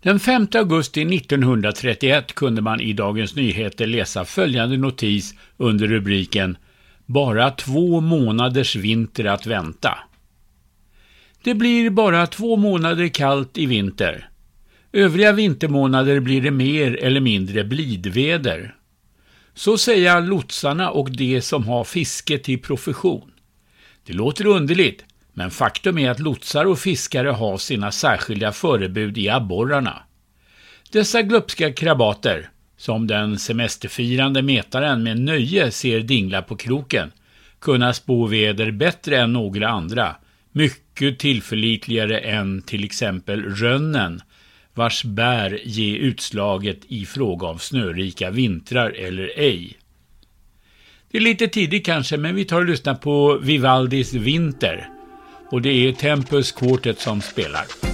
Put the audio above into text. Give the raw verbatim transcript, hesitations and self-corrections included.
Den femte augusti nittonhundratrettioett kunde man i Dagens Nyheter läsa följande notis under rubriken "Bara två månaders vinter att vänta". Det blir bara två månader kallt i vinter. Övriga vintermånader blir det mer eller mindre blidväder. Så säger lotsarna och de som har fiske till profession. Det låter underligt, men faktum är att lotsar och fiskare har sina särskilda förebud i abborrarna. Dessa glupska krabater, som den semesterfirande metaren med nöje ser dingla på kroken, kunna spå väder bättre än några andra, mycket tillförlitligare än till exempel rönnen, vars bär ger utslaget i fråga av snörika vintrar eller ej. Det är lite tidigt kanske, men vi tar och lyssnar på Vivaldis Vinter, och det är Tempus Quartet som spelar.